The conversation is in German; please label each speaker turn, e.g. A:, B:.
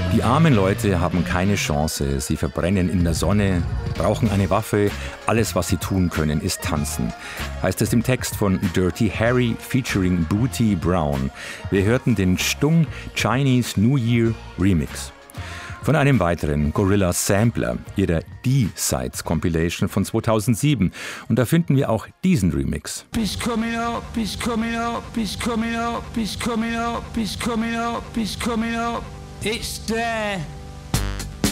A: Die armen Leute haben keine Chance. Sie verbrennen in der Sonne, brauchen eine Waffe. Alles, was sie tun können, ist tanzen. Heißt es im Text von Dirty Harry featuring Booty Brown. Wir hörten den Stung Chinese New Year Remix. Von einem weiteren Gorillaz Sampler, ihrer D-Sides Compilation von 2007. Und da finden wir auch diesen Remix.
B: Peace coming up, peace coming up, peace coming up, peace coming up, peace coming up, peace coming up. It's there.